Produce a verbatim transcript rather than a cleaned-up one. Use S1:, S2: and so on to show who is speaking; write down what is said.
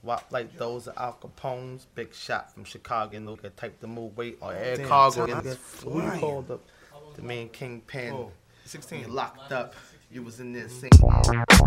S1: swap like those of Al Capone's. Big shot from Chicago, and look at type to move weight or air
S2: Damn,
S1: cargo.
S2: time
S1: And
S2: is
S1: who you
S2: flying.
S1: called the, the main kingpin?
S2: Oh, sixteen.
S1: You locked up. You was in there singing.